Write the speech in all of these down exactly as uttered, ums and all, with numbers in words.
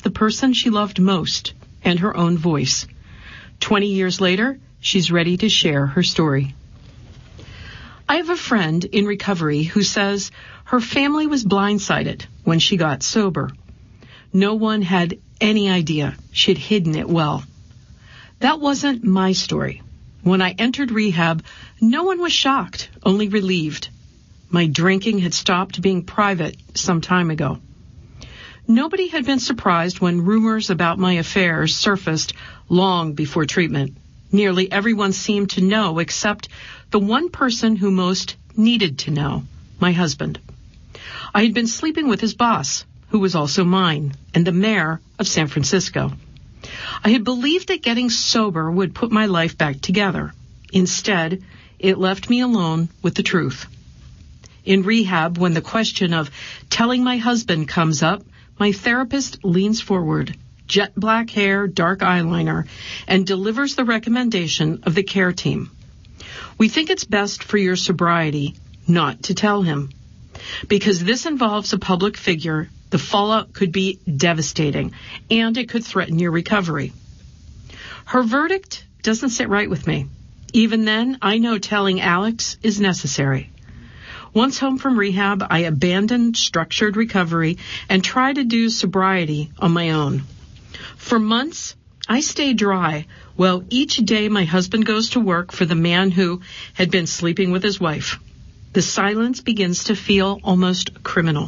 the person she loved most and her own voice. Twenty years later, she's ready to share her story. I have a friend in recovery who says her family was blindsided when she got sober. No one had any idea she'd hidden it well. That wasn't my story. When I entered rehab, no one was shocked, only relieved. My drinking had stopped being private some time ago. Nobody had been surprised when rumors about my affairs surfaced long before treatment. Nearly everyone seemed to know except the one person who most needed to know, my husband. I had been sleeping with his boss, who was also mine, and the mayor of San Francisco. I had believed that getting sober would put my life back together. Instead, it left me alone with the truth. In rehab, when the question of telling my husband comes up, my therapist leans forward, jet black hair, dark eyeliner, and delivers the recommendation of the care team. We think it's best for your sobriety not to tell him. Because this involves a public figure, the fallout could be devastating, and it could threaten your recovery. Her verdict doesn't sit right with me. Even then, I know telling Alex is necessary. Once home from rehab, I abandoned structured recovery and tried to do sobriety on my own. For months, I stayed dry while each day my husband goes to work for the man who had been sleeping with his wife. The silence begins to feel almost criminal.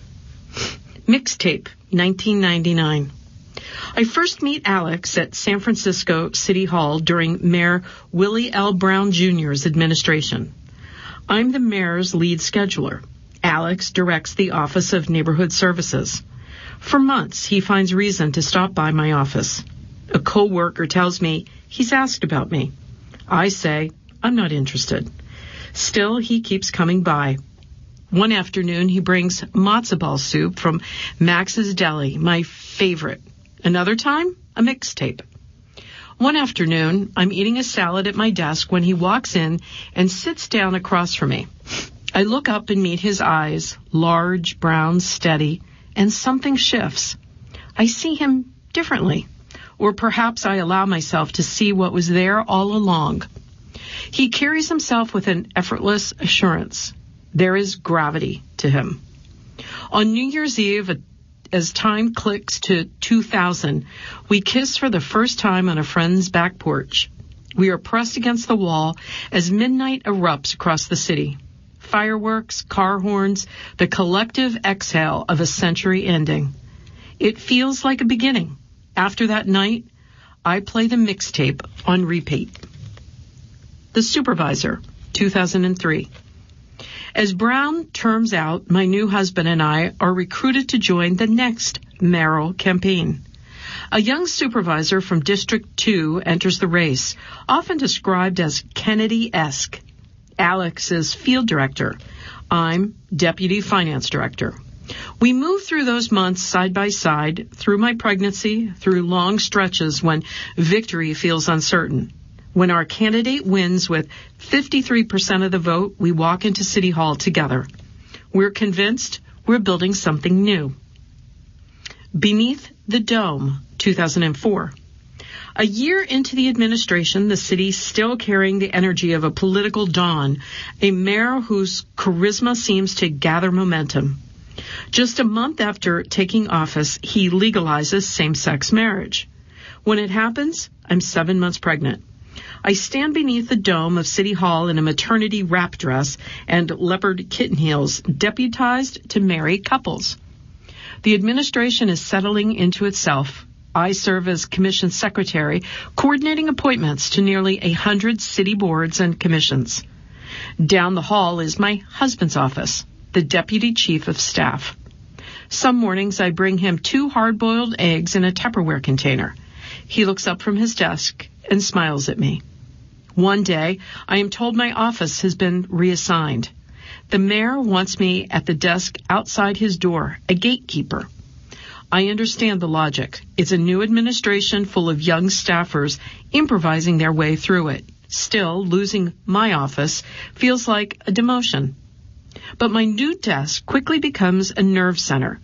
Mixtape, nineteen ninety-nine. I first meet Alex at San Francisco City Hall during Mayor Willie L. Brown Junior's administration. I'm the mayor's lead scheduler. Alex directs the Office of Neighborhood Services. For months, he finds reason to stop by my office. A co-worker tells me he's asked about me. I say, I'm not interested. Still, he keeps coming by. One afternoon, he brings matzo ball soup from Max's Deli, my favorite. Another time, a mixtape. One afternoon, I'm eating a salad at my desk when he walks in and sits down across from me. I look up and meet his eyes, large, brown, steady, and something shifts. I see him differently, or perhaps I allow myself to see what was there all along. He carries himself with an effortless assurance. There is gravity to him. On New Year's Eve, as time clicks to two thousand, we kiss for the first time on a friend's back porch. We are pressed against the wall as midnight erupts across the city. Fireworks, car horns, the collective exhale of a century ending. It feels like a beginning. After that night, I play the mixtape on repeat. The Supervisor, two thousand three. As Brown terms out, my new husband and I are recruited to join the next mayoral campaign. A young supervisor from District two enters the race, often described as Kennedy-esque. Alex is field director. I'm deputy finance director. We move through those months side by side, through my pregnancy, through long stretches when victory feels uncertain. When our candidate wins with fifty-three percent of the vote, we walk into City Hall together. We're convinced we're building something new. Beneath the Dome, two thousand four. A year into the administration, the city still carrying the energy of a political dawn, a mayor whose charisma seems to gather momentum. Just a month after taking office, he legalizes same-sex marriage. When it happens, I'm seven months pregnant. I stand beneath the dome of City Hall in a maternity wrap dress and leopard kitten heels, deputized to marry couples. The administration is settling into itself. I serve as commission secretary, coordinating appointments to nearly a hundred city boards and commissions. Down the hall is my husband's office, the deputy chief of staff. Some mornings I bring him two hard-boiled eggs in a Tupperware container. He looks up from his desk and smiles at me. One day, I am told my office has been reassigned. The mayor wants me at the desk outside his door, a gatekeeper. I understand the logic. It's a new administration full of young staffers improvising their way through it. Still, losing my office feels like a demotion. But my new desk quickly becomes a nerve center.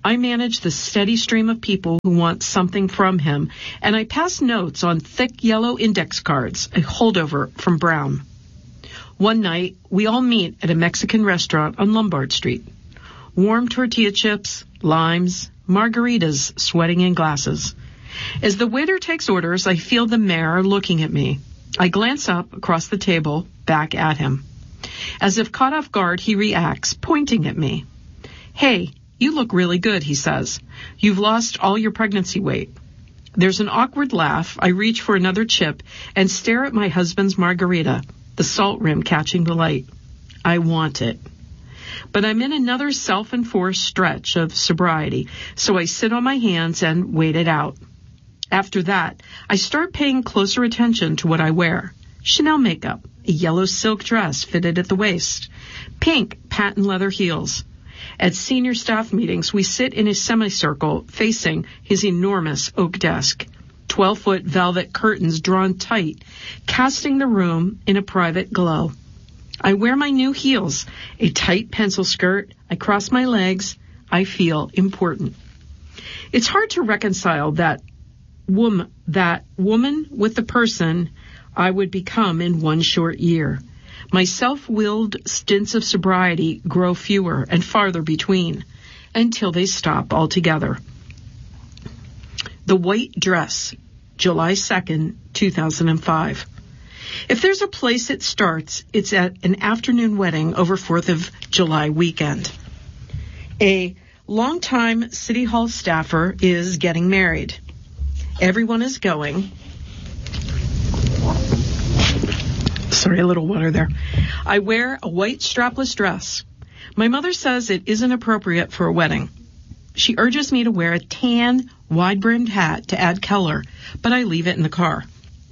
I manage the steady stream of people who want something from him, and I pass notes on thick yellow index cards, a holdover from Brown. One night, we all meet at a Mexican restaurant on Lombard Street. Warm tortilla chips, limes, margaritas sweating in glasses. As the waiter takes orders, I feel the mayor looking at me. I glance up across the table, back at him. As if caught off guard, he reacts, pointing at me. "Hey, you look really good," he says. "You've lost all your pregnancy weight." There's an awkward laugh. I reach for another chip and stare at my husband's margarita, the salt rim catching the light. I want it. But I'm in another self-enforced stretch of sobriety, so I sit on my hands and wait it out. After that, I start paying closer attention to what I wear. Chanel makeup, a yellow silk dress fitted at the waist, pink patent leather heels. At senior staff meetings, we sit in a semicircle facing his enormous oak desk. Twelve-foot velvet curtains drawn tight, casting the room in a private glow. I wear my new heels, a tight pencil skirt. I cross my legs. I feel important. It's hard to reconcile that woman, that woman with the person I would become in one short year. My self-willed stints of sobriety grow fewer and farther between until they stop altogether. The White Dress, July second, two thousand five. If there's a place it starts, it's at an afternoon wedding over fourth of July weekend. A longtime City Hall staffer is getting married. Everyone is going. Sorry, a little water there. I wear a white strapless dress. My mother says it isn't appropriate for a wedding. She urges me to wear a tan, wide-brimmed hat to add color, but I leave it in the car.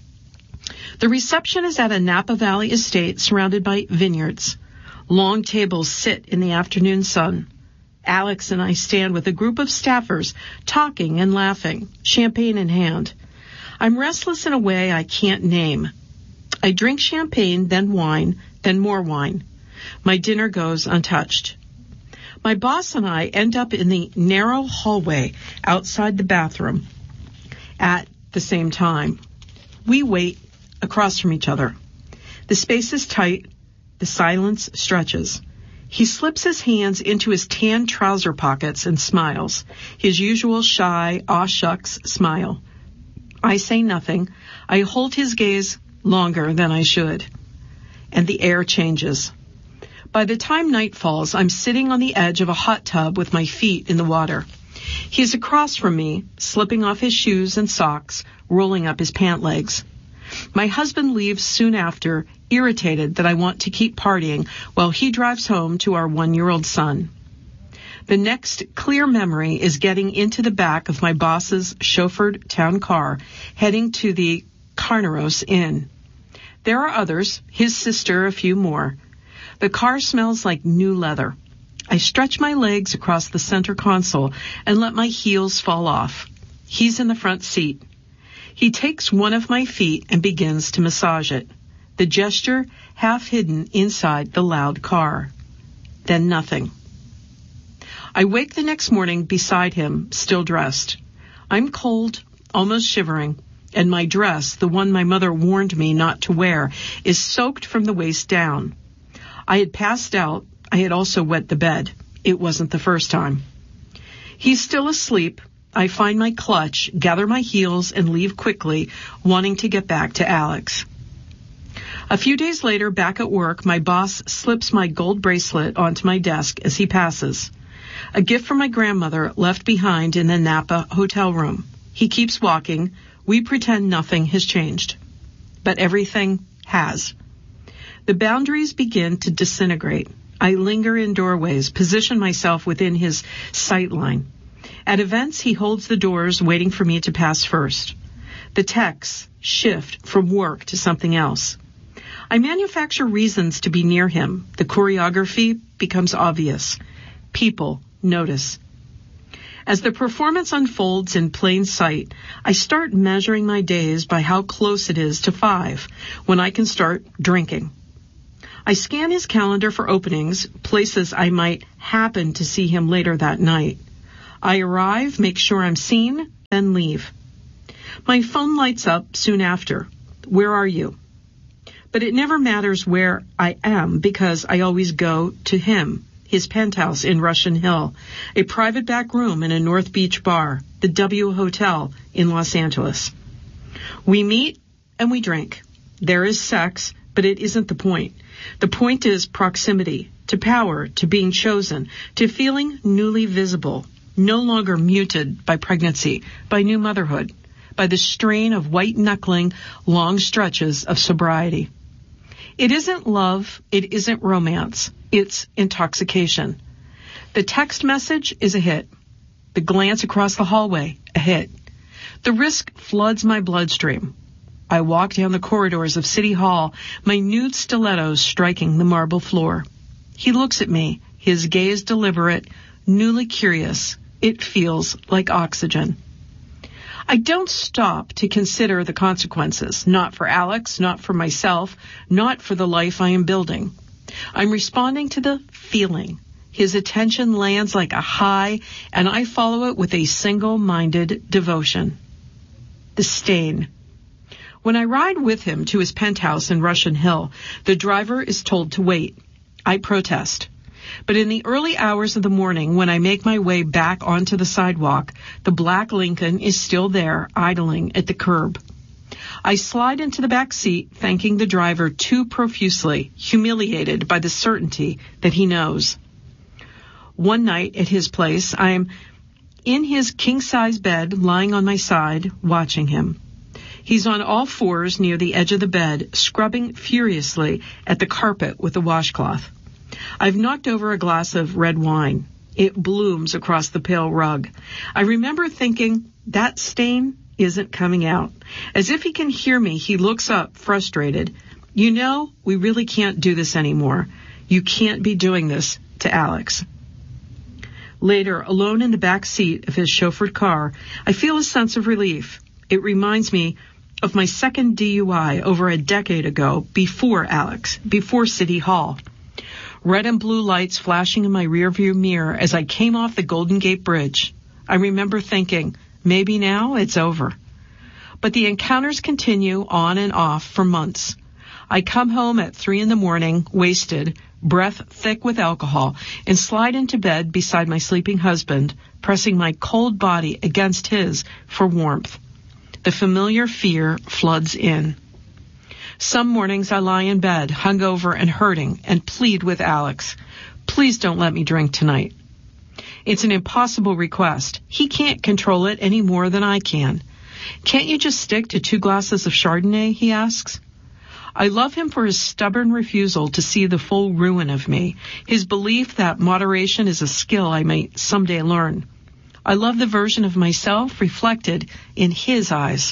The reception is at a Napa Valley estate surrounded by vineyards. Long tables sit in the afternoon sun. Alex and I stand with a group of staffers, talking and laughing, champagne in hand. I'm restless in a way I can't name. I drink champagne, then wine, then more wine. My dinner goes untouched. My boss and I end up in the narrow hallway outside the bathroom at the same time. We wait across from each other. The space is tight. The silence stretches. He slips his hands into his tan trouser pockets and smiles, his usual shy, aw shucks smile. I say nothing. I hold his gaze longer than I should. And the air changes. By the time night falls, I'm sitting on the edge of a hot tub with my feet in the water. He's across from me, slipping off his shoes and socks, rolling up his pant legs. My husband leaves soon after, irritated that I want to keep partying while he drives home to our one-year-old son. The next clear memory is getting into the back of my boss's chauffeured town car, heading to the Carneros Inn. There are others, his sister, a few more. The car smells like new leather. I stretch my legs across the center console and let my heels fall off. He's in the front seat. He takes one of my feet and begins to massage it, the gesture half hidden inside the loud car. Then nothing. I wake the next morning beside him, still dressed. I'm cold, almost shivering, and my dress, the one my mother warned me not to wear, is soaked from the waist down. I had passed out. I had also wet the bed. It wasn't the first time. He's still asleep. I find my clutch, gather my heels, and leave quickly, wanting to get back to Alex. A few days later, back at work, my boss slips my gold bracelet onto my desk as he passes. A gift from my grandmother left behind in the Napa hotel room. He keeps walking. We pretend nothing has changed. But everything has. The boundaries begin to disintegrate. I linger in doorways, position myself within his sight line. At events, he holds the doors, waiting for me to pass first. The texts shift from work to something else. I manufacture reasons to be near him. The choreography becomes obvious. People notice. As the performance unfolds in plain sight, I start measuring my days by how close it is to five, when I can start drinking. I scan his calendar for openings, places I might happen to see him later that night. I arrive, make sure I'm seen, then leave. My phone lights up soon after. Where are you? But it never matters where I am because I always go to him, his penthouse in Russian Hill, a private back room in a North Beach bar, the W Hotel in Los Angeles. We meet and we drink. There is sex, but it isn't the point. The point is proximity, to power, to being chosen, to feeling newly visible, no longer muted by pregnancy, by new motherhood, by the strain of white-knuckling long stretches of sobriety. It isn't love, it isn't romance, it's intoxication. The text message is a hit. The glance across the hallway, a hit. The risk floods my bloodstream. I walk down the corridors of City Hall, my nude stilettos striking the marble floor. He looks at me, his gaze deliberate, newly curious. It feels like oxygen. I don't stop to consider the consequences, not for Alex, not for myself, not for the life I am building. I'm responding to the feeling. His attention lands like a high, and I follow it with a single-minded devotion. The stain. When I ride with him to his penthouse in Russian Hill, the driver is told to wait. I protest. But in the early hours of the morning, when I make my way back onto the sidewalk, the black Lincoln is still there, idling at the curb. I slide into the back seat, thanking the driver too profusely, humiliated by the certainty that he knows. One night at his place, I am in his king-size bed, lying on my side, watching him. He's on all fours near the edge of the bed, scrubbing furiously at the carpet with a washcloth. I've knocked over a glass of red wine. It blooms across the pale rug. I remember thinking, that stain isn't coming out. As if he can hear me, he looks up, frustrated. You know, we really can't do this anymore. You can't be doing this to Alex. Later, alone in the back seat of his chauffeured car, I feel a sense of relief. It reminds me of my second D U I over a decade ago, before Alex, before City Hall. Red and blue lights flashing in my rearview mirror as I came off the Golden Gate Bridge. I remember thinking, maybe now it's over. But the encounters continue on and off for months. I come home at three in the morning, wasted, breath thick with alcohol, and slide into bed beside my sleeping husband, pressing my cold body against his for warmth. The familiar fear floods in. Some mornings I lie in bed, hungover and hurting, and plead with Alex, please don't let me drink tonight. It's an impossible request. He can't control it any more than I can. Can't you just stick to two glasses of Chardonnay, he asks. I love him for his stubborn refusal to see the full ruin of me, his belief that moderation is a skill I may someday learn. I love the version of myself reflected in his eyes.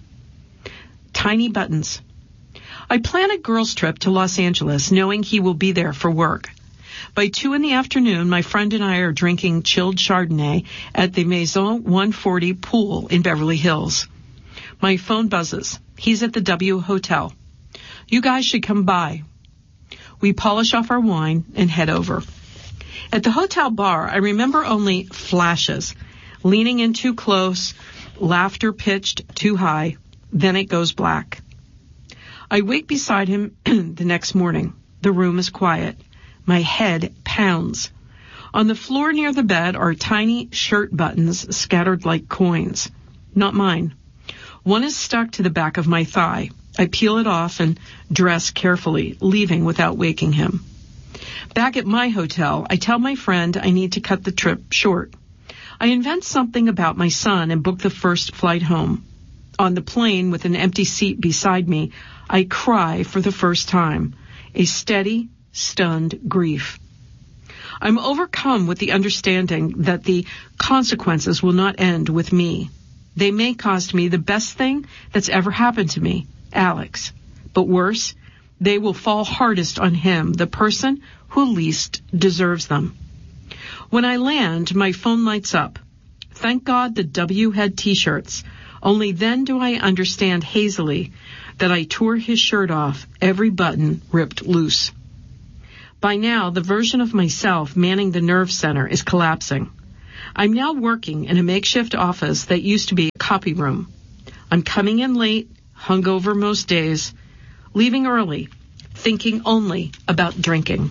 Tiny buttons. I plan a girls' trip to Los Angeles, knowing he will be there for work. By two in the afternoon, my friend and I are drinking chilled Chardonnay at the Maison one forty pool in Beverly Hills. My phone buzzes. He's at the W Hotel. You guys should come by. We polish off our wine and head over. At the hotel bar, I remember only flashes, leaning in too close, laughter pitched too high, then it goes black. I wake beside him the next morning. The room is quiet. My head pounds. On the floor near the bed are tiny shirt buttons scattered like coins. Not mine. One is stuck to the back of my thigh. I peel it off and dress carefully, leaving without waking him. Back at my hotel, I tell my friend I need to cut the trip short. I invent something about my son and book the first flight home. On the plane, with an empty seat beside me, I cry for the first time, a steady, stunned grief. I'm overcome with the understanding that the consequences will not end with me. They may cost me the best thing that's ever happened to me, Alex. But worse, they will fall hardest on him, the person who least deserves them. When I land, my phone lights up. Thank God the W had T-shirts. Only then do I understand hazily that I tore his shirt off, every button ripped loose. By now, the version of myself manning the nerve center is collapsing. I'm now working in a makeshift office that used to be a copy room. I'm coming in late, hungover most days, leaving early, thinking only about drinking.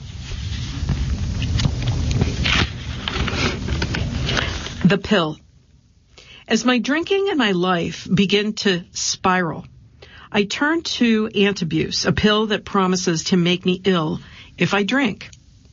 The pill. As my drinking and my life begin to spiral, I turn to Antabuse, a pill that promises to make me ill if I drink.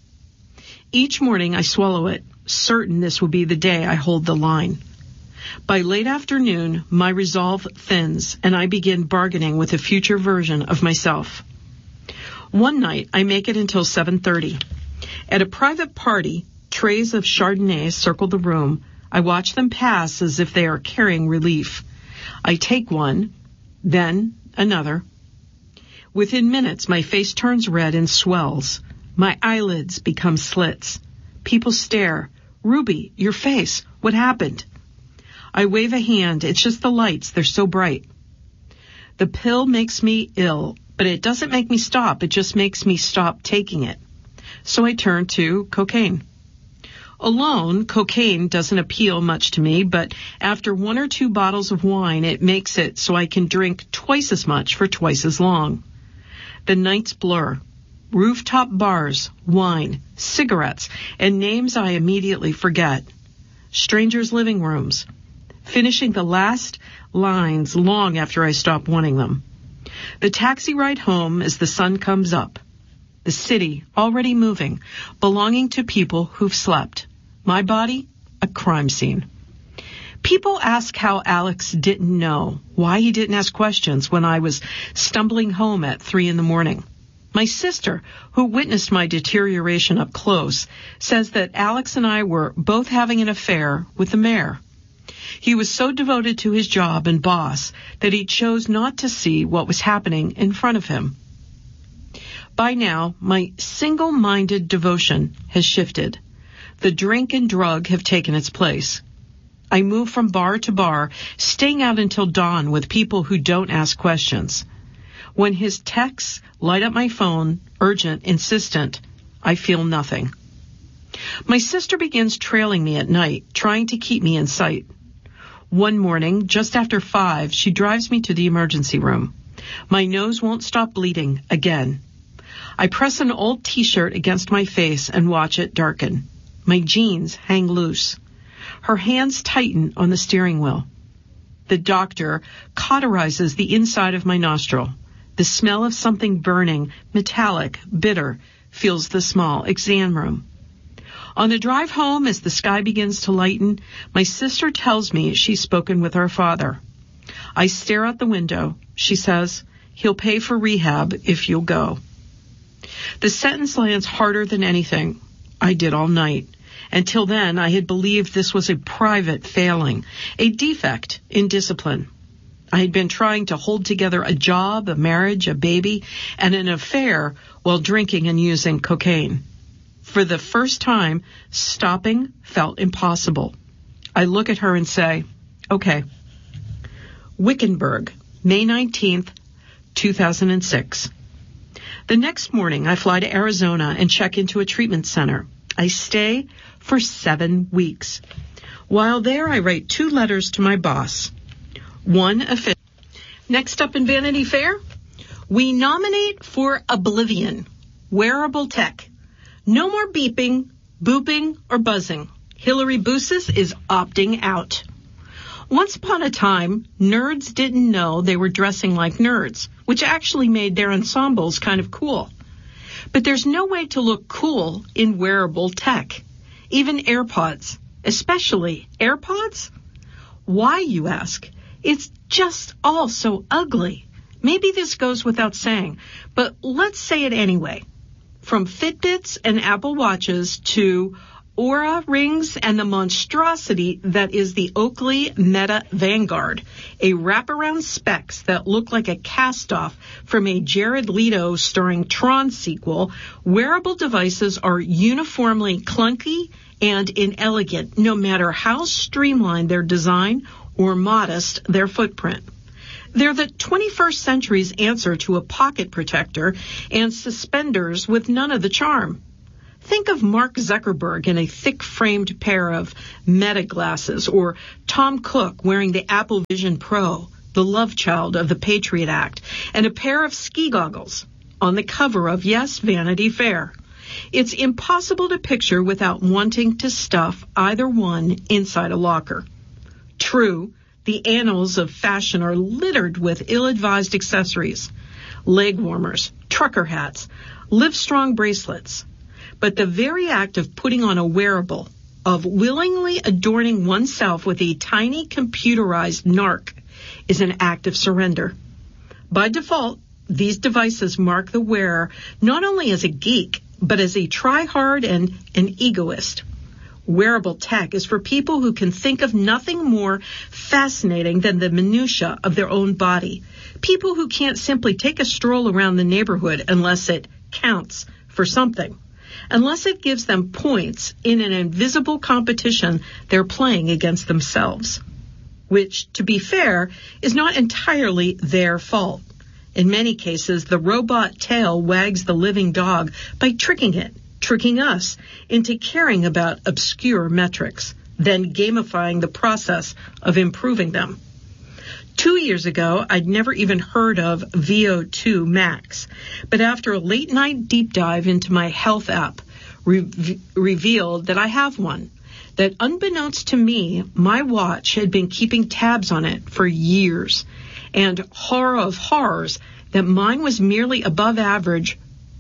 Each morning I swallow it, certain this will be the day I hold the line. By late afternoon, my resolve thins, and I begin bargaining with a future version of myself. One night, I make it until seven thirty. At a private party, trays of Chardonnay circle the room. I watch them pass as if they are carrying relief. I take one, then another. Within minutes, my face turns red and swells. My eyelids become slits. People stare. Ruby, your face. What happened? I wave a hand. It's just the lights. They're so bright. The pill makes me ill, but it doesn't make me stop. It just makes me stop taking it. So I turn to cocaine. Alone, cocaine doesn't appeal much to me, but after one or two bottles of wine, it makes it so I can drink twice as much for twice as long. The nights blur. Rooftop bars, wine, cigarettes, and names I immediately forget. Strangers' living rooms. Finishing the last lines long after I stop wanting them. The taxi ride home as the sun comes up. The city already moving, belonging to people who've slept. My body, a crime scene. People ask how Alex didn't know, why he didn't ask questions when I was stumbling home at three in the morning. My sister, who witnessed my deterioration up close, says that Alex and I were both having an affair with the mayor. He was so devoted to his job and boss that he chose not to see what was happening in front of him. By now, my single-minded devotion has shifted. The drink and drug have taken its place. I move from bar to bar, staying out until dawn with people who don't ask questions. When his texts light up my phone, urgent, insistent, I feel nothing. My sister begins trailing me at night, trying to keep me in sight. One morning, just after five, she drives me to the emergency room. My nose won't stop bleeding again. I press an old T-shirt against my face and watch it darken. My jeans hang loose. Her hands tighten on the steering wheel. The doctor cauterizes the inside of my nostril. The smell of something burning, metallic, bitter, fills the small exam room. On the drive home, as the sky begins to lighten, my sister tells me she's spoken with our father. I stare out the window. She says, he'll pay for rehab if you'll go. The sentence lands harder than anything I did all night. Until then, I had believed this was a private failing, a defect in discipline. I had been trying to hold together a job, a marriage, a baby, and an affair while drinking and using cocaine. For the first time, stopping felt impossible. I look at her and say, okay. Wickenburg, May nineteenth, two thousand six. The next morning, I fly to Arizona and check into a treatment center. I stay for seven weeks. While there, I write two letters to my boss. One official. Next up in Vanity Fair, we nominate for Oblivion, wearable tech. No more beeping, booping, or buzzing. Hillary Boosis is opting out. Once upon a time, nerds didn't know they were dressing like nerds, which actually made their ensembles kind of cool. But there's no way to look cool in wearable tech. Even AirPods, especially AirPods? Why, you ask? It's just all so ugly. Maybe this goes without saying, but let's say it anyway. From Fitbits and Apple Watches to Oura rings and the monstrosity that is the Oakley Meta Vanguard, a wraparound specs that look like a cast-off from a Jared Leto starring Tron sequel, wearable devices are uniformly clunky and inelegant, no matter how streamlined their design or modest their footprint. They're the twenty-first century's answer to a pocket protector and suspenders with none of the charm. Think of Mark Zuckerberg in a thick-framed pair of Meta glasses, or Tom Cook wearing the Apple Vision Pro, the love child of the Patriot Act, and a pair of ski goggles on the cover of, yes, Vanity Fair. It's impossible to picture without wanting to stuff either one inside a locker. True, the annals of fashion are littered with ill-advised accessories, leg warmers, trucker hats, Livestrong bracelets. But the very act of putting on a wearable, of willingly adorning oneself with a tiny computerized narc, is an act of surrender. By default, these devices mark the wearer not only as a geek, but as a try-hard and an egoist. Wearable tech is for people who can think of nothing more fascinating than the minutia of their own body. People who can't simply take a stroll around the neighborhood unless it counts for something, unless it gives them points in an invisible competition they're playing against themselves, which, to be fair, is not entirely their fault. In many cases, the robot tail wags the living dog by tricking it, tricking us into caring about obscure metrics, then gamifying the process of improving them. Two years ago, I'd never even heard of V O two Max, but after a late-night deep dive into my health app, re- revealed that I have one, that unbeknownst to me, my watch had been keeping tabs on it for years, and horror of horrors, that mine was merely above average,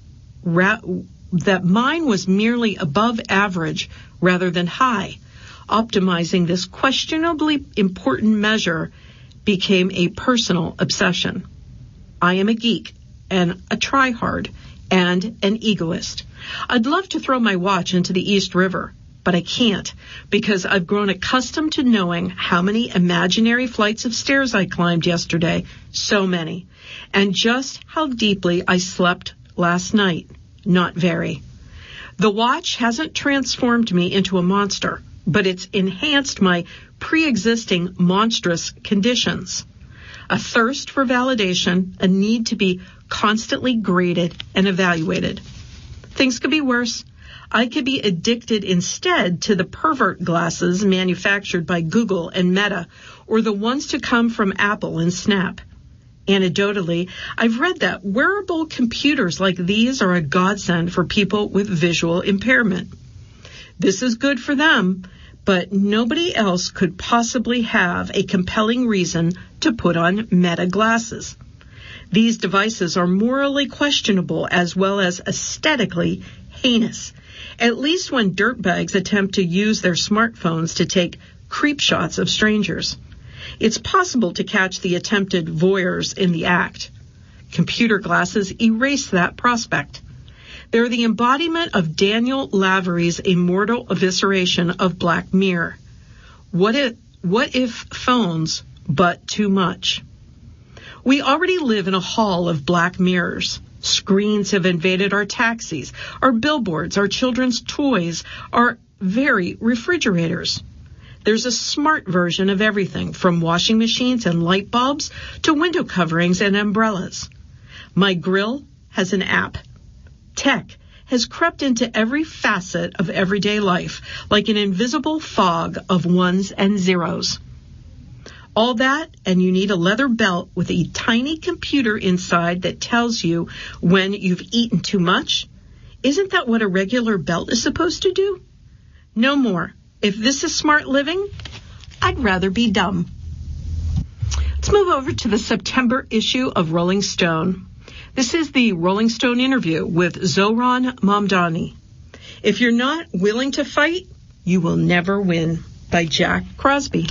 ra- that mine was merely above average rather than high. Optimizing this questionably important measure became a personal obsession. I am a geek and a try-hard and an egoist. I'd love to throw my watch into the East River, but I can't because I've grown accustomed to knowing how many imaginary flights of stairs I climbed yesterday, so many, and just how deeply I slept last night, not very. The watch hasn't transformed me into a monster, but it's enhanced my pre-existing monstrous conditions. A thirst for validation, a need to be constantly graded and evaluated. Things could be worse. I could be addicted instead to the pervert glasses manufactured by Google and Meta, or the ones to come from Apple and Snap. Anecdotally, I've read that wearable computers like these are a godsend for people with visual impairment. This is good for them, but nobody else could possibly have a compelling reason to put on Meta glasses. These devices are morally questionable as well as aesthetically heinous, at least when dirtbags attempt to use their smartphones to take creep shots of strangers. It's possible to catch the attempted voyeurs in the act. Computer glasses erase that prospect. They're the embodiment of Daniel Lavery's immortal evisceration of Black Mirror. What if, what if phones, but too much? We already live in a hall of black mirrors. Screens have invaded our taxis, our billboards, our children's toys, our very refrigerators. There's a smart version of everything, from washing machines and light bulbs to window coverings and umbrellas. My grill has an app. Tech has crept into every facet of everyday life, like an invisible fog of ones and zeros. All that, and you need a leather belt with a tiny computer inside that tells you when you've eaten too much? Isn't that what a regular belt is supposed to do? No more. If this is smart living, I'd rather be dumb. Let's move over to the September issue of Rolling Stone. This is the Rolling Stone interview with Zohran Mamdani. If you're not willing to fight, you will never win, by Jack Crosby.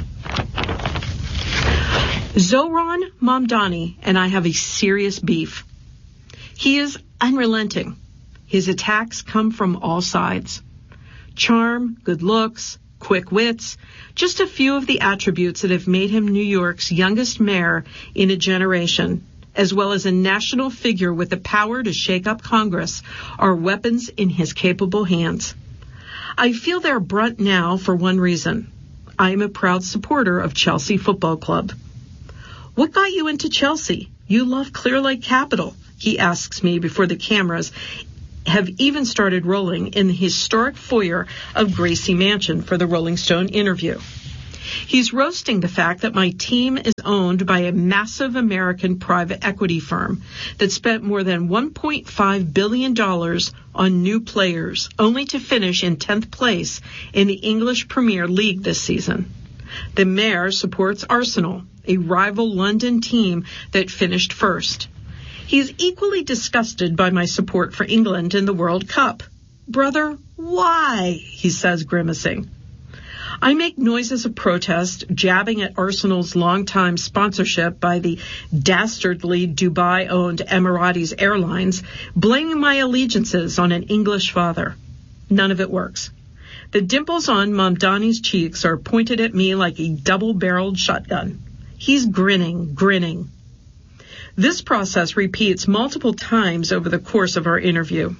Zohran Mamdani and I have a serious beef. He is unrelenting. His attacks come from all sides. Charm, good looks, quick wits, just a few of the attributes that have made him New York's youngest mayor in a generation, as well as a national figure with the power to shake up Congress, are weapons in his capable hands. I feel they're brunt now for one reason. I am a proud supporter of Chelsea Football Club. What got you into Chelsea? You love Clear Lake Capital, he asks me before the cameras, have even started rolling in the historic foyer of Gracie Mansion for the Rolling Stone interview. He's roasting the fact that my team is owned by a massive American private equity firm that spent more than one point five billion dollars on new players, only to finish in tenth place in the English Premier League this season. The mayor supports Arsenal, a rival London team that finished first. He's equally disgusted by my support for England in the World Cup. Brother, why? He says, grimacing. I make noises of protest, jabbing at Arsenal's longtime sponsorship by the dastardly Dubai-owned Emirates Airlines, blaming my allegiances on an English father. None of it works. The dimples on Mamdani's cheeks are pointed at me like a double-barreled shotgun. He's grinning, grinning. This process repeats multiple times over the course of our interview.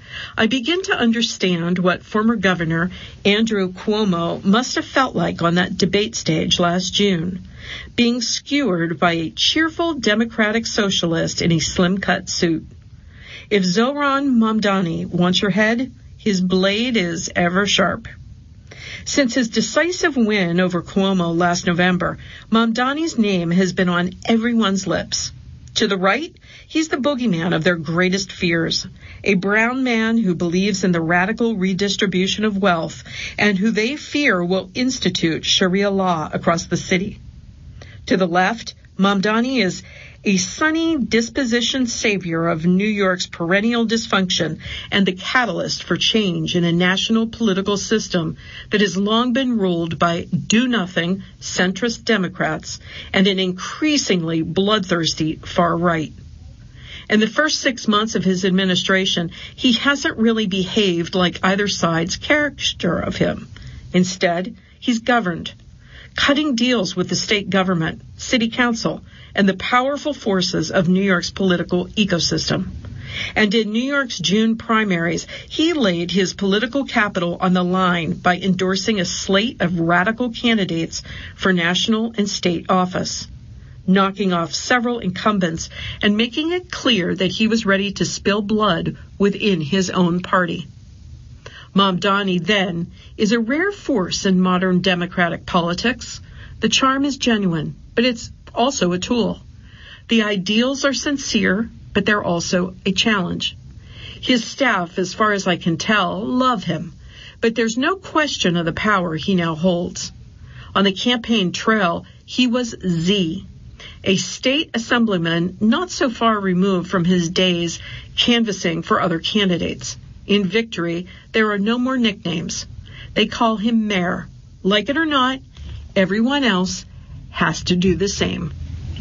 I begin to understand what former Governor Andrew Cuomo must have felt like on that debate stage last June, being skewered by a cheerful Democratic socialist in a slim-cut suit. If Zohran Mamdani wants your head, his blade is ever sharp. Since his decisive win over Cuomo last November, Mamdani's name has been on everyone's lips. To the right, he's the boogeyman of their greatest fears, a brown man who believes in the radical redistribution of wealth and who they fear will institute Sharia law across the city. To the left, Mamdani is a sunny disposition savior of New York's perennial dysfunction and the catalyst for change in a national political system that has long been ruled by do-nothing centrist Democrats and an increasingly bloodthirsty far right. In the first six months of his administration, he hasn't really behaved like either side's caricature of him. Instead, he's governed, cutting deals with the state government, city council, and the powerful forces of New York's political ecosystem. And in New York's June primaries, he laid his political capital on the line by endorsing a slate of radical candidates for national and state office, knocking off several incumbents and making it clear that he was ready to spill blood within his own party. Mamdani, then, is a rare force in modern Democratic politics. The charm is genuine, but it's also a tool. The ideals are sincere, but they're also a challenge. His staff, as far as I can tell, love him, but there's no question of the power he now holds. On the campaign trail, he was Z, a state assemblyman not so far removed from his days canvassing for other candidates. In victory, there are no more nicknames. They call him Mayor. Like it or not, everyone else has to do the same.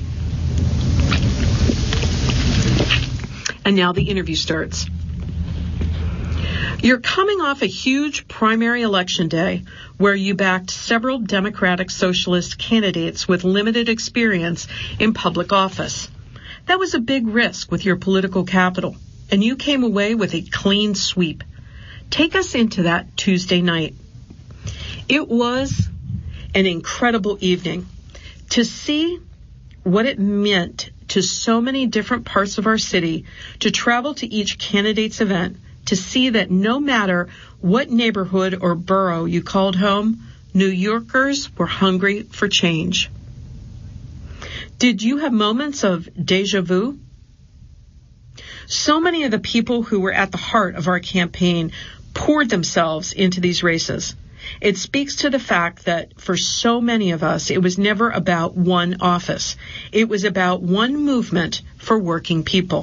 And now the interview starts. You're coming off a huge primary election day where you backed several Democratic Socialist candidates with limited experience in public office. That was a big risk with your political capital, and you came away with a clean sweep. Take us into that Tuesday night. It was an incredible evening. To see what it meant to so many different parts of our city to travel to each candidate's event, to see that no matter what neighborhood or borough you called home, New Yorkers were hungry for change. Did you have moments of deja vu? So many of the people who were at the heart of our campaign poured themselves into these races. It speaks to the fact that for so many of us, it was never about one office. It was about one movement for working people.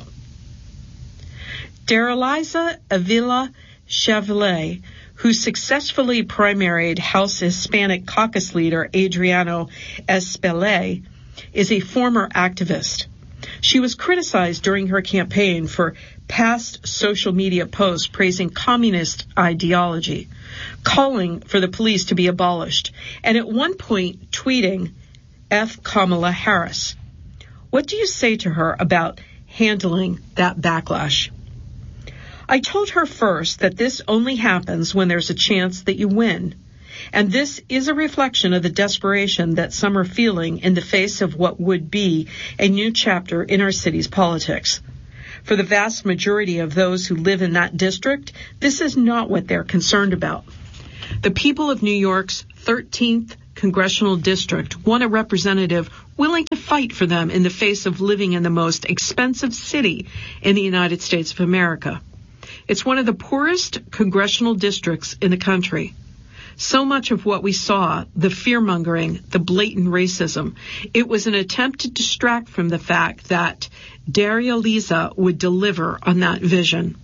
Daraliza Avila Chevalier, who successfully primaried House Hispanic Caucus leader Adriano Espelay, is a former activist. She was criticized during her campaign for past social media posts praising communist ideology, calling for the police to be abolished, and at one point tweeting, F. Kamala Harris. What do you say to her about handling that backlash? I told her first that this only happens when there's a chance that you win. And this is a reflection of the desperation that some are feeling in the face of what would be a new chapter in our city's politics. For the vast majority of those who live in that district, this is not what they're concerned about. The people of New York's thirteenth Congressional District want a representative willing to fight for them in the face of living in the most expensive city in the United States of America. It's one of the poorest congressional districts in the country. So much of what we saw, the fear-mongering, the blatant racism, it was an attempt to distract from the fact that Daria Lisa would deliver on that vision.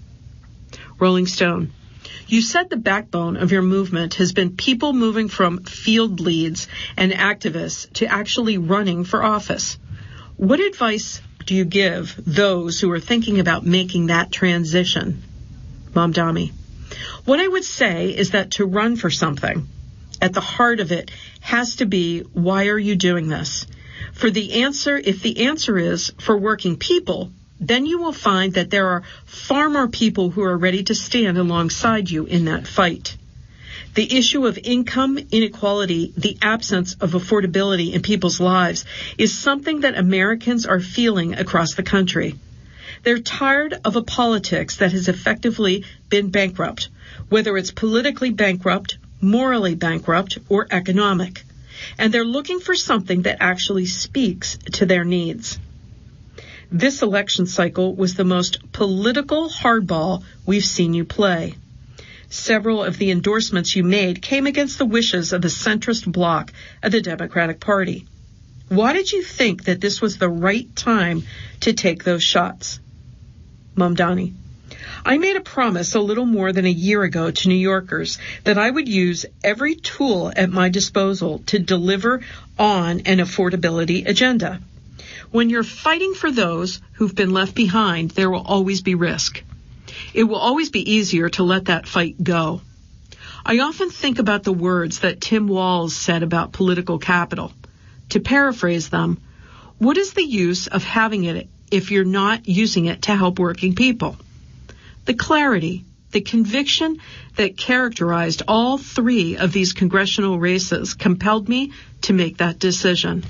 Rolling Stone. You said the backbone of your movement has been people moving from field leads and activists to actually running for office. What advice do you give those who are thinking about making that transition? Mamdani. What I would say is that to run for something, at the heart of it has to be, why are you doing this? For the answer, if the answer is for working people, then you will find that there are far more people who are ready to stand alongside you in that fight. The issue of income inequality, the absence of affordability in people's lives, is something that Americans are feeling across the country. They're tired of a politics that has effectively been bankrupt, whether it's politically bankrupt, morally bankrupt, or economic. And they're looking for something that actually speaks to their needs. This election cycle was the most political hardball we've seen you play. Several of the endorsements you made came against the wishes of the centrist bloc of the Democratic Party. Why did you think that this was the right time to take those shots? Mamdani. I made a promise a little more than a year ago to New Yorkers that I would use every tool at my disposal to deliver on an affordability agenda. When you're fighting for those who've been left behind, there will always be risk. It will always be easier to let that fight go. I often think about the words that Tim Walz said about political capital. To paraphrase them, what is the use of having it if you're not using it to help working people? The clarity, the conviction that characterized all three of these congressional races compelled me to make that decision.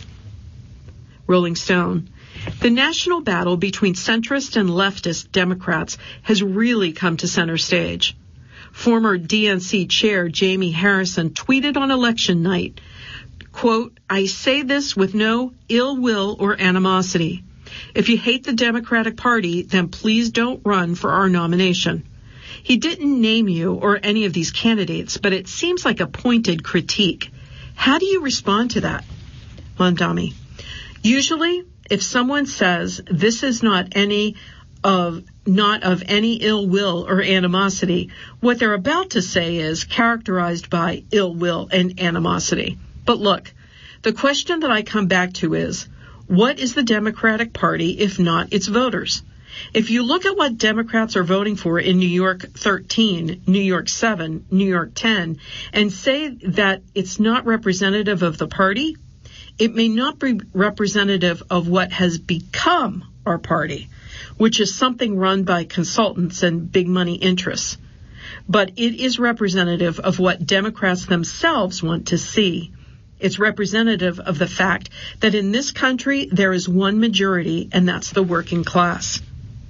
Rolling Stone. The national battle between centrist and leftist Democrats has really come to center stage. Former D N C Chair Jamie Harrison tweeted on election night, quote, I say this with no ill will or animosity. If you hate the Democratic Party, then please don't run for our nomination. He didn't name you or any of these candidates, but it seems like a pointed critique. How do you respond to that? Mamdani. Usually, if someone says this is not any of not of any ill will or animosity, what they're about to say is characterized by ill will and animosity. But look, the question that I come back to is, what is the Democratic Party if not its voters? If you look at what Democrats are voting for in New York thirteen, New York seven, New York ten, and say that it's not representative of the party, it may not be representative of what has become our party, which is something run by consultants and big money interests. But it is representative of what Democrats themselves want to see. It's representative of the fact that in this country there is one majority, and that's the working class.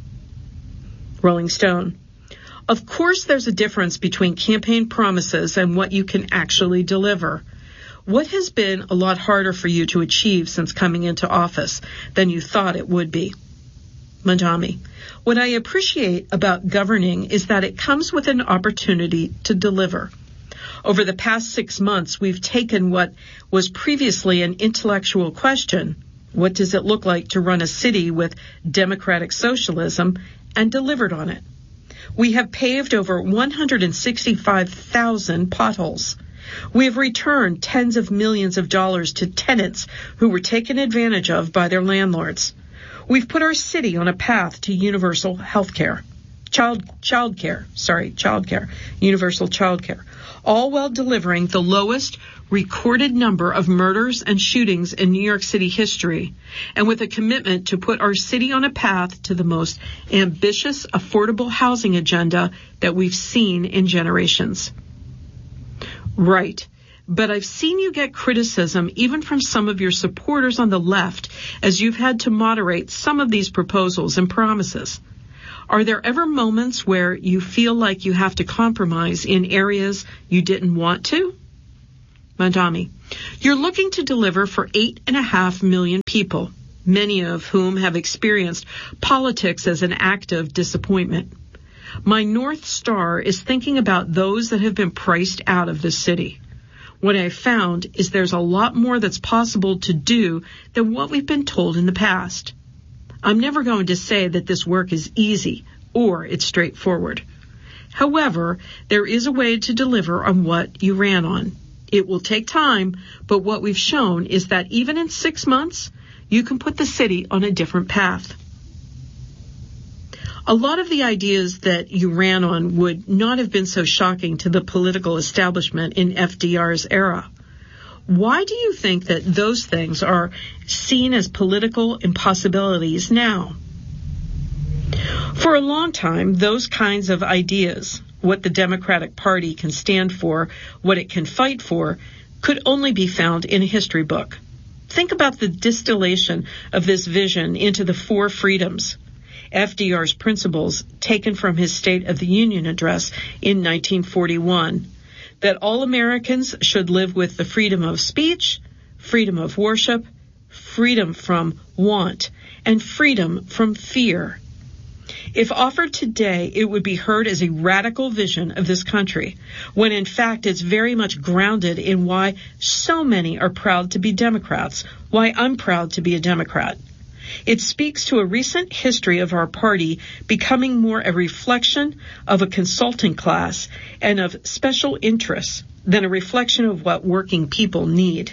Rolling Stone. Of course there's a difference between campaign promises and what you can actually deliver. What has been a lot harder for you to achieve since coming into office than you thought it would be? Mamdani. What I appreciate about governing is that it comes with an opportunity to deliver. Over the past six months, we've taken what was previously an intellectual question, what does it look like to run a city with democratic socialism, and delivered on it. We have paved over one hundred sixty-five thousand potholes. We have returned tens of millions of dollars to tenants who were taken advantage of by their landlords. We've put our city on a path to universal health care, child, child care, sorry, child care, universal child care, all while delivering the lowest recorded number of murders and shootings in New York City history, and with a commitment to put our city on a path to the most ambitious affordable housing agenda that we've seen in generations. Right. but I've seen you get criticism even from some of your supporters on the left as you've had to moderate some of these proposals and promises. Are there ever moments where you feel like you have to compromise in areas you didn't want to? Mandami, you're looking to deliver for eight and a half million people, many of whom have experienced politics as an act of disappointment. My North Star is thinking about those that have been priced out of this city. What I've found is there's a lot more that's possible to do than what we've been told in the past. I'm never going to say that this work is easy or it's straightforward. However, there is a way to deliver on what you ran on. It will take time, but what we've shown is that even in six months, you can put the city on a different path. A lot of the ideas that you ran on would not have been so shocking to the political establishment in F D R's era. Why do you think that those things are seen as political impossibilities now? For a long time, those kinds of ideas, what the Democratic Party can stand for, what it can fight for, could only be found in a history book. Think about the distillation of this vision into the four freedoms, F D R's principles taken from his State of the Union address in nineteen forty-one, that all Americans should live with the freedom of speech, freedom of worship, freedom from want, and freedom from fear. If offered today, it would be heard as a radical vision of this country, when in fact it's very much grounded in why so many are proud to be Democrats, why I'm proud to be a Democrat. It speaks to a recent history of our party becoming more a reflection of a consulting class and of special interests than a reflection of what working people need.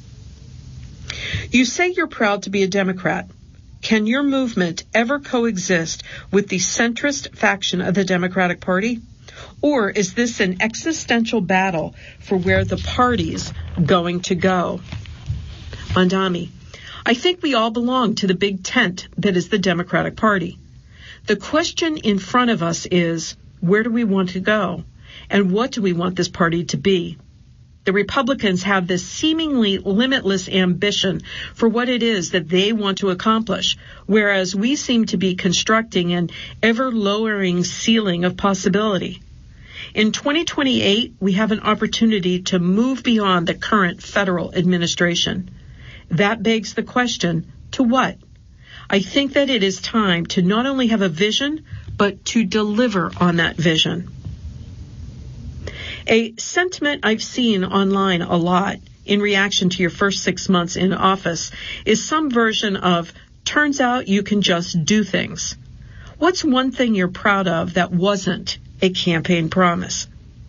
You say you're proud to be a Democrat. Can your movement ever coexist with the centrist faction of the Democratic Party? Or is this an existential battle for where the party's going to go? Mandami, I think we all belong to the big tent that is the Democratic Party. The question in front of us is, where do we want to go? And what do we want this party to be? The Republicans have this seemingly limitless ambition for what it is that they want to accomplish, whereas we seem to be constructing an ever-lowering ceiling of possibility. In twenty twenty-eight, we have an opportunity to move beyond the current federal administration. That begs the question, to what? I think that it is time to not only have a vision, but to deliver on that vision. A sentiment I've seen online a lot in reaction to your first six months in office is some version of, turns out you can just do things. What's one thing you're proud of that wasn't a campaign promise?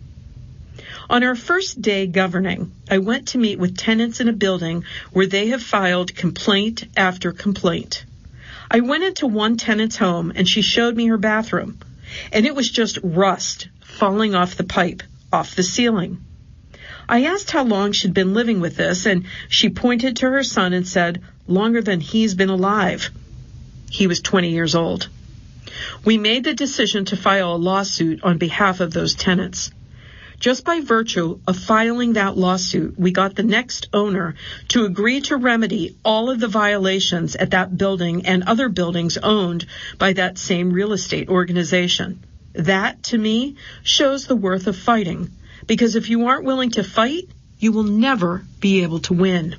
On our first day governing, I went to meet with tenants in a building where they have filed complaint after complaint. I went into one tenant's home and she showed me her bathroom, and it was just rust falling off the pipe, off the ceiling. I asked how long she'd been living with this, and she pointed to her son and said, longer than he's been alive. He was twenty years old. We made the decision to file a lawsuit on behalf of those tenants. Just by virtue of filing that lawsuit, we got the next owner to agree to remedy all of the violations at that building and other buildings owned by that same real estate organization. That, to me, shows the worth of fighting, because if you aren't willing to fight, you will never be able to win.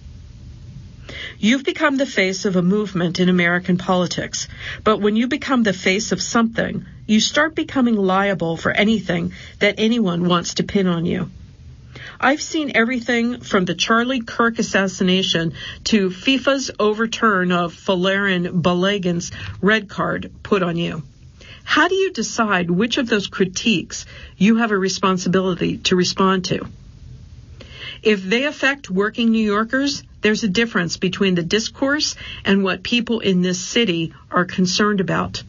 You've become the face of a movement in American politics, but when you become the face of something, you start becoming liable for anything that anyone wants to pin on you. I've seen everything from the Charlie Kirk assassination to FIFA's overturn of Folarin Balogun's red card put on you. How do you decide which of those critiques you have a responsibility to respond to? If they affect working New Yorkers, there's a difference between the discourse and what people in this city are concerned about.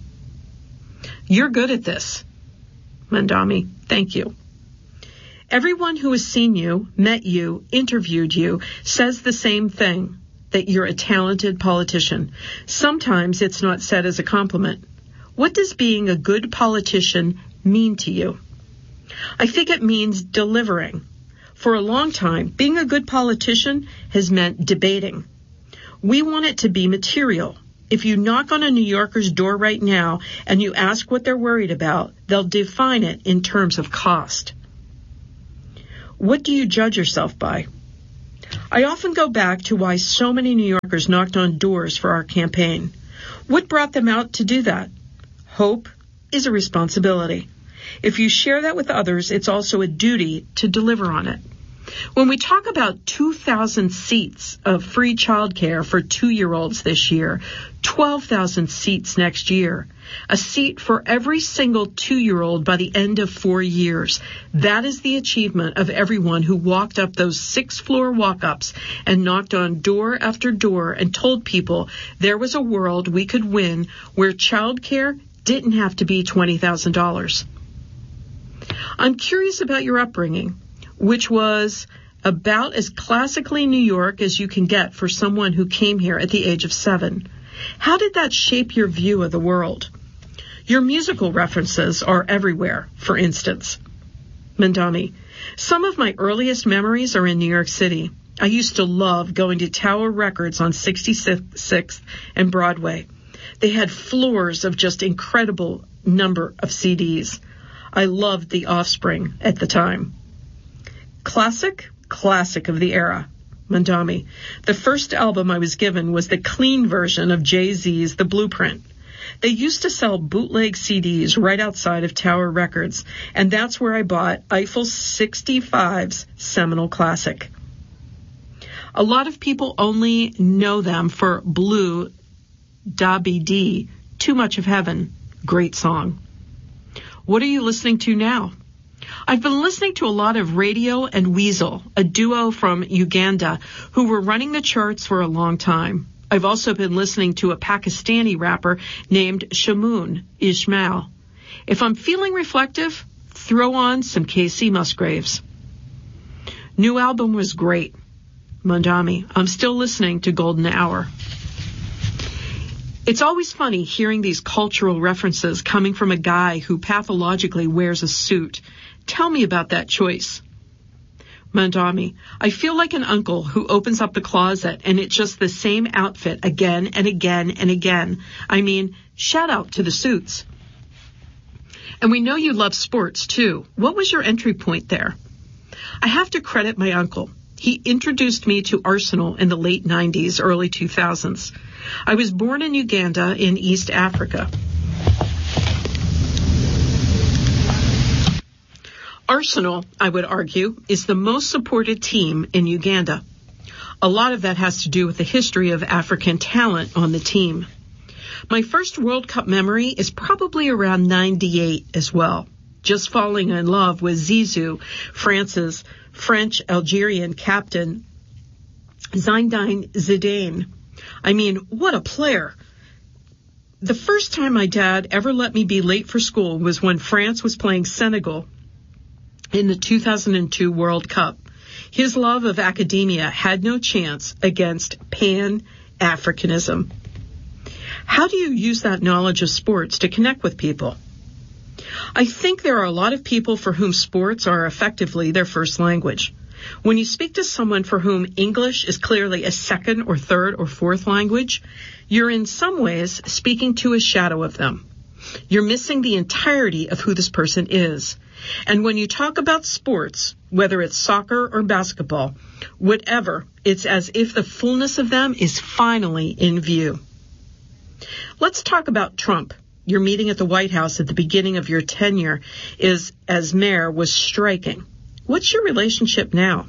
You're good at this. Mandami, thank you. Everyone who has seen you, met you, interviewed you, says the same thing, that you're a talented politician. Sometimes it's not said as a compliment. What does being a good politician mean to you? I think it means delivering. For a long time, being a good politician has meant debating. We want it to be material. If you knock on a New Yorker's door right now and you ask what they're worried about, they'll define it in terms of cost. What do you judge yourself by? I often go back to why so many New Yorkers knocked on doors for our campaign. What brought them out to do that? Hope is a responsibility. If you share that with others, it's also a duty to deliver on it. When we talk about two thousand seats of free childcare for two-year-olds this year, twelve thousand seats next year, a seat for every single two-year-old by the end of four years, that is the achievement of everyone who walked up those six-floor walk-ups and knocked on door after door and told people there was a world we could win where childcare didn't have to be twenty thousand dollars. I'm curious about your upbringing, which was about as classically New York as you can get for someone who came here at the age of seven. How did that shape your view of the world? Your musical references are everywhere, for instance. Mandami, some of my earliest memories are in New York City. I used to love going to Tower Records on sixty-sixth and Broadway. They had floors of just incredible number of C Ds. I loved The Offspring at the time. Classic? Classic of the era. Mandami. The first album I was given was the clean version of Jay-Z's The Blueprint. They used to sell bootleg C Ds right outside of Tower Records, and that's where I bought Eiffel sixty-five's seminal classic. A lot of people only know them for Blue Dabby D, Too Much of Heaven. Great song. What are you listening to now? I've been listening to a lot of Radio and Weasel, a duo from Uganda who were running the charts for a long time. I've also been listening to a Pakistani rapper named Shamoon Ismail. If I'm feeling reflective, throw on some K C Musgraves. New album was great. Mandami, I'm still listening to Golden Hour. It's always funny hearing these cultural references coming from a guy who pathologically wears a suit. Tell me about that choice. Mandami, I feel like an uncle who opens up the closet and it's just the same outfit again and again and again. I mean, shout out to the suits. And we know you love sports too. What was your entry point there? I have to credit my uncle. He introduced me to Arsenal in the late nineties, early two thousands. I was born in Uganda in East Africa. Arsenal, I would argue, is the most supported team in Uganda. A lot of that has to do with the history of African talent on the team. My first World Cup memory is probably around ninety-eight as well, just falling in love with Zizou, France's French-Algerian captain, Zinedine Zidane. I mean, what a player. The first time my dad ever let me be late for school was when France was playing Senegal in the two thousand two World Cup. His love of academia had no chance against Pan-Africanism. How do you use that knowledge of sports to connect with people? I think there are a lot of people for whom sports are effectively their first language. When you speak to someone for whom English is clearly a second or third or fourth language, you're in some ways speaking to a shadow of them. You're missing the entirety of who this person is. And when you talk about sports, whether it's soccer or basketball, whatever, it's as if the fullness of them is finally in view. Let's talk about Trump. Your meeting at the White House at the beginning of your tenure is, as mayor, was striking. What's your relationship now?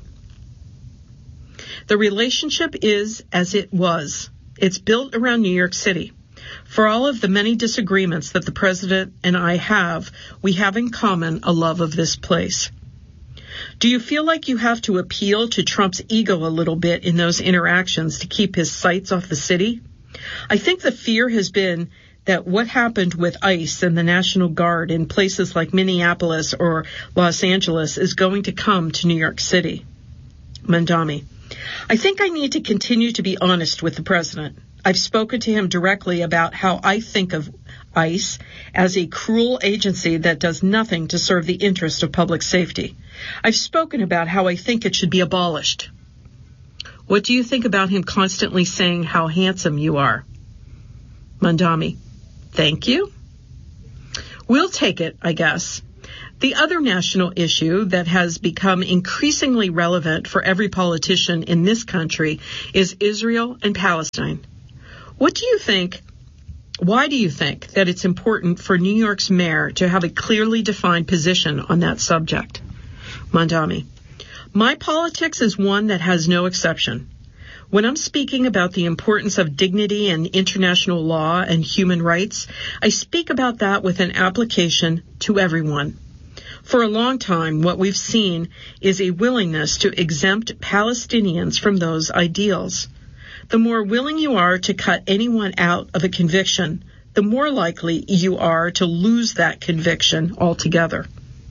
The relationship is as it was. It's built around New York City. For all of the many disagreements that the president and I have, we have in common a love of this place. Do you feel like you have to appeal to Trump's ego a little bit in those interactions to keep his sights off the city? I think the fear has been that what happened with ICE and the National Guard in places like Minneapolis or Los Angeles is going to come to New York City. Mandami, I think I need to continue to be honest with the president. I've spoken to him directly about how I think of ICE, as a cruel agency that does nothing to serve the interest of public safety. I've spoken about how I think it should be abolished. What do you think about him constantly saying how handsome you are? Mandami: Thank you. We'll take it, I guess. The other national issue that has become increasingly relevant for every politician in this country is Israel and Palestine. What do you think, why do you think that it's important for New York's mayor to have a clearly defined position on that subject? Mandami: My politics is one that has no exception. When I'm speaking about the importance of dignity and international law and human rights, I speak about that with an application to everyone. For a long time, what we've seen is a willingness to exempt Palestinians from those ideals. The more willing you are to cut anyone out of a conviction, the more likely you are to lose that conviction altogether.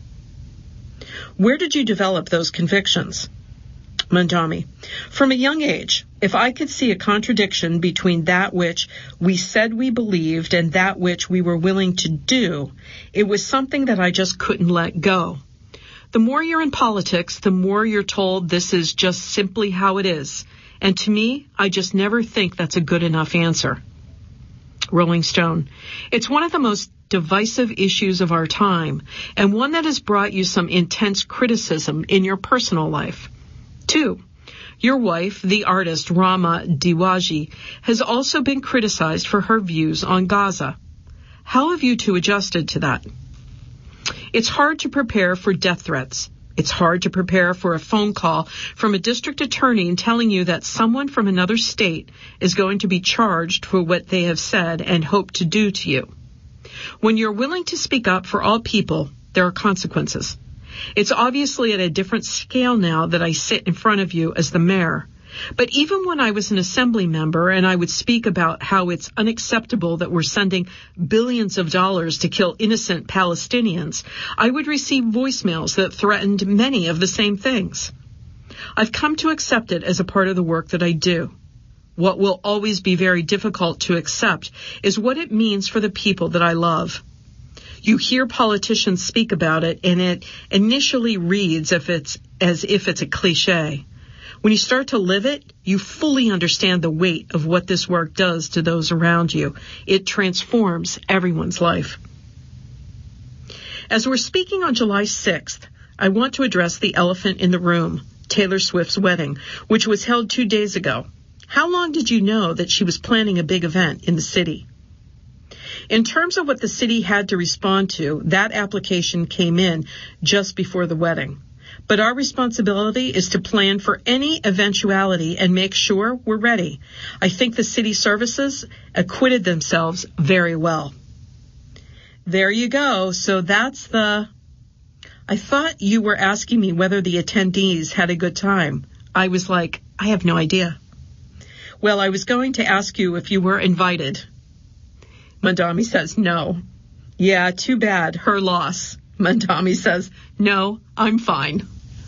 Where did you develop those convictions? Mandami: From a young age, if I could see a contradiction between that which we said we believed and that which we were willing to do, it was something that I just couldn't let go. The more you're in politics, the more you're told this is just simply how it is. And to me, I just never think that's a good enough answer. Rolling Stone: It's one of the most divisive issues of our time, and one that has brought you some intense criticism in your personal life. Two, your wife, the artist Rama Diwaji, has also been criticized for her views on Gaza. How have you two adjusted to that? It's hard to prepare for death threats. It's hard to prepare for a phone call from a district attorney telling you that someone from another state is going to be charged for what they have said and hope to do to you. When you're willing to speak up for all people, there are consequences. It's obviously at a different scale now that I sit in front of you as the mayor. But even when I was an assembly member and I would speak about how it's unacceptable that we're sending billions of dollars to kill innocent Palestinians, I would receive voicemails that threatened many of the same things. I've come to accept it as a part of the work that I do. What will always be very difficult to accept is what it means for the people that I love. You hear politicians speak about it, and it initially reads if it's, as if it's a cliche. When you start to live it, you fully understand the weight of what this work does to those around you. It transforms everyone's life. As we're speaking on July sixth, I want to address the elephant in the room, Taylor Swift's wedding, which was held two days ago. How long did you know that she was planning a big event in the city? In terms of what the city had to respond to, that application came in just before the wedding. But our responsibility is to plan for any eventuality and make sure we're ready. I think the city services acquitted themselves very well. There you go. So that's the... I thought you were asking me whether the attendees had a good time. I was like, I have no idea. Well, I was going to ask you if you were invited. Mandami says, no. Yeah, too bad. Her loss. Mandami says, no, I'm fine.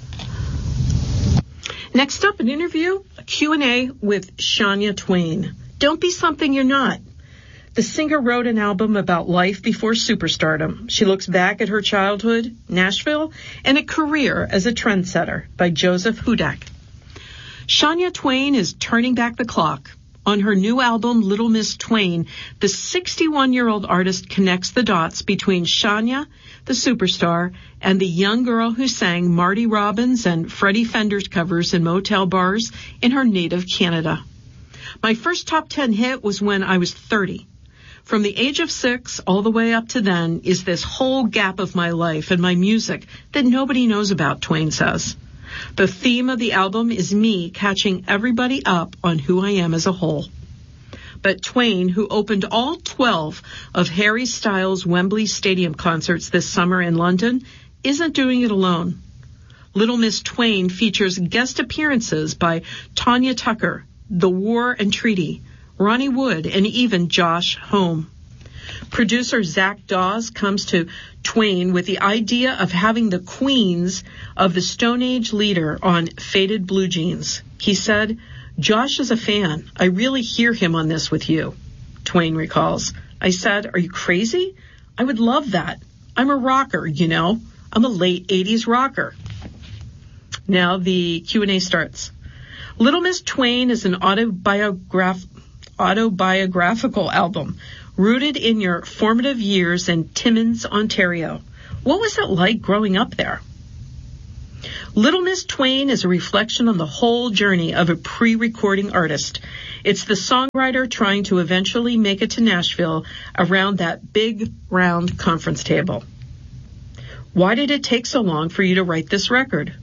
Next up, an interview, a Q and A with Shania Twain. Don't be something you're not. The singer wrote an album about life before superstardom. She looks back at her childhood, Nashville, and a career as a trendsetter by Joseph Hudak. Shania Twain is turning back the clock. On her new album, Little Miss Twain, the sixty-one-year-old artist connects the dots between Shania, the superstar, and the young girl who sang Marty Robbins and Freddie Fender's covers in motel bars in her native Canada. My first top ten hit was when I was thirty. From the age of six all the way up to then is this whole gap of my life and my music that nobody knows about, Twain says. The theme of the album is me catching everybody up on who I am as a whole. But Twain, who opened all twelve of Harry Styles' Wembley Stadium concerts this summer in London, isn't doing it alone. Little Miss Twain features guest appearances by Tanya Tucker, The War and Treaty, Ronnie Wood, and even Josh Homme. Producer Zach Dawes comes to Twain with the idea of having the queens of the Stone Age leader on faded blue jeans. He said, Josh is a fan. I really hear him on this with you. Twain recalls, I said, "Are you crazy? I would love that. I'm a rocker, you know. I'm a late eighties rocker." Now the Q and A starts. Little Miss Twain is an autobiograph- autobiographical album rooted in your formative years in Timmins, Ontario. What was it like growing up there? Little Miss Twain is a reflection on the whole journey of a pre-recording artist. It's the songwriter trying to eventually make it to Nashville around that big, round conference table. Why did it take so long for you to write this record?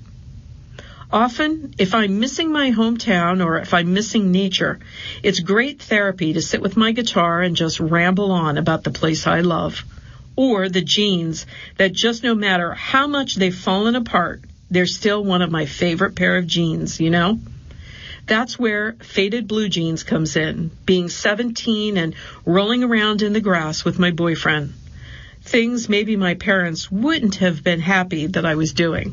Often, if I'm missing my hometown or if I'm missing nature, it's great therapy to sit with my guitar and just ramble on about the place I love. Or the jeans that just no matter how much they've fallen apart, they're still one of my favorite pair of jeans, you know? That's where Faded Blue Jeans comes in, being seventeen and rolling around in the grass with my boyfriend. Things maybe my parents wouldn't have been happy that I was doing.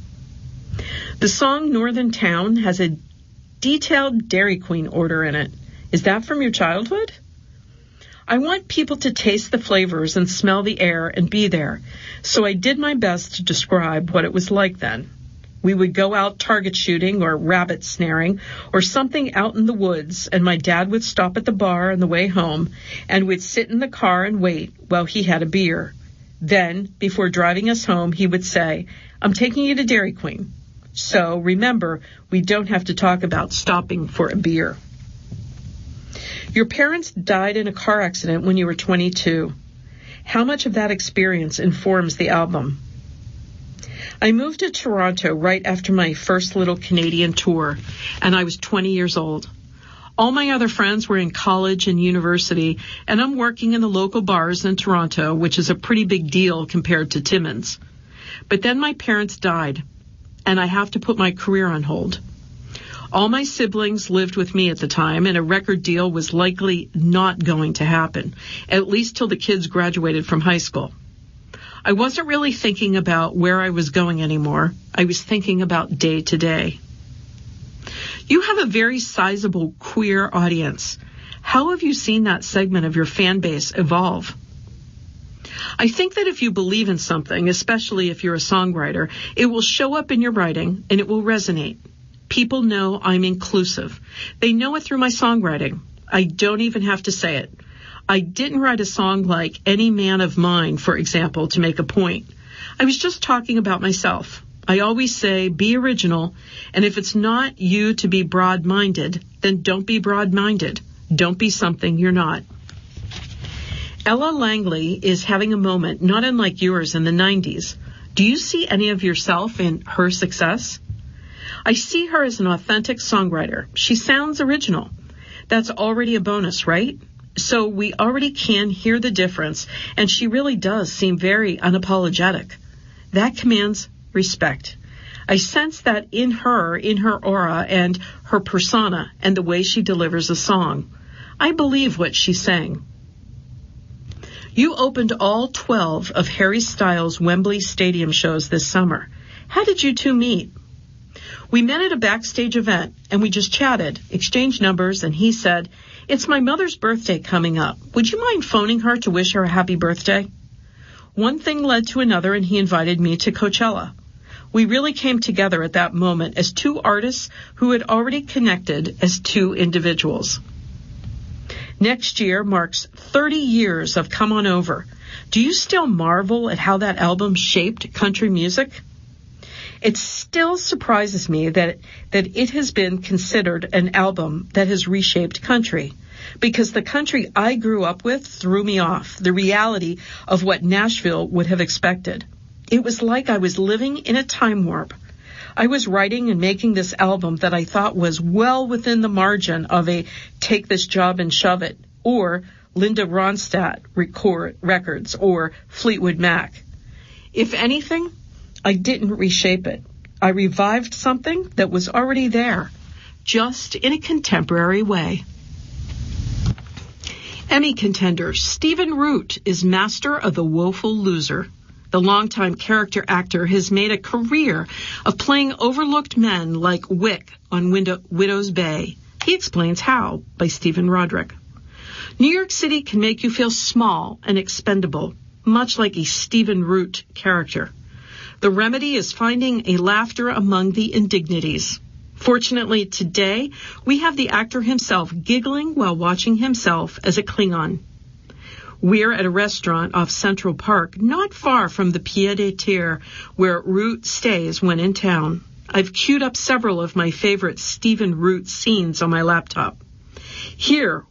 The song Northern Town has a detailed Dairy Queen order in it. Is that from your childhood? I want people to taste the flavors and smell the air and be there, so I did my best to describe what it was like then. We would go out target shooting or rabbit snaring or something out in the woods, and my dad would stop at the bar on the way home, and we'd sit in the car and wait while he had a beer. Then, before driving us home, he would say, "I'm taking you to Dairy Queen." So remember, we don't have to talk about stopping for a beer. Your parents died in a car accident when you were twenty-two. How much of that experience informs the album? I moved to Toronto right after my first little Canadian tour, and I was twenty years old. All my other friends were in college and university, and I'm working in the local bars in Toronto, which is a pretty big deal compared to Timmins. But then my parents died, and I have to put my career on hold. All my siblings lived with me at the time, and a record deal was likely not going to happen, at least till the kids graduated from high school. I wasn't really thinking about where I was going anymore. I was thinking about day to day. You have a very sizable queer audience. How have you seen that segment of your fan base evolve? I think that if you believe in something, especially if you're a songwriter, it will show up in your writing and it will resonate. People know I'm inclusive. They know it through my songwriting. I don't even have to say it. I didn't write a song like Any Man of Mine, for example, to make a point. I was just talking about myself. I always say, be original, and if it's not you to be broad-minded, then don't be broad-minded. Don't be something you're not. Ella Langley is having a moment not unlike yours in the nineties. Do you see any of yourself in her success? I see her as an authentic songwriter. She sounds original. That's already a bonus, right? So we already can hear the difference, and she really does seem very unapologetic. That commands respect. I sense that in her, in her aura and her persona and the way she delivers a song. I believe what she's saying. You opened all twelve of Harry Styles' Wembley Stadium shows this summer. How did you two meet? We met at a backstage event, and we just chatted, exchanged numbers, and he said, "It's my mother's birthday coming up. Would you mind phoning her to wish her a happy birthday?" One thing led to another, and he invited me to Coachella. We really came together at that moment as two artists who had already connected as two individuals. Next year marks thirty years of Come On Over. Do you still marvel at how that album shaped country music? It still surprises me that, that it has been considered an album that has reshaped country, because the country I grew up with threw me off, the reality of what Nashville would have expected. It was like I was living in a time warp. I was writing and making this album that I thought was well within the margin of a Take This Job and Shove It, or Linda Ronstadt record, Records, or Fleetwood Mac. If anything, I didn't reshape it. I revived something that was already there, just in a contemporary way. Emmy contender Stephen Root is master of the woeful loser. The longtime character actor has made a career of playing overlooked men like Wick on Widow- Widow's Bay. He explains how, by Stephen Roderick. New York City can make you feel small and expendable, much like a Stephen Root character. The remedy is finding a laughter among the indignities. Fortunately, today, we have the actor himself giggling while watching himself as a Klingon. We're at a restaurant off Central Park, not far from the pied-à-terre where Root stays when in town. I've queued up several of my favorite Stephen Root scenes on my laptop. Here,